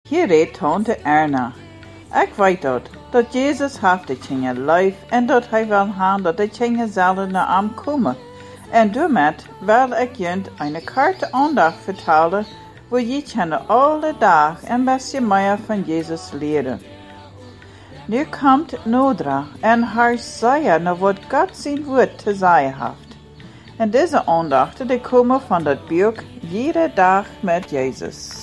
Hier redt tante Erna. Ik weet dat Jezus heeft de tjinge lief en dat hij wil gaan dat de tjinge zullen naar hem komen. En daarmee wil ik junt een korte aandacht vertellen, waar je kunnen alle dag een beetje meer van Jezus leren. Nu komt Nodra en haar zeggen naar wat God zijn woord te zeggen heeft. En deze aandachten die komen van dat boek Jede dag met Jezus.